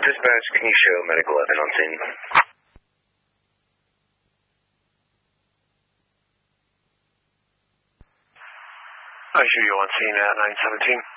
Dispatch, can you show medical 11 on scene? I show you on scene at 917.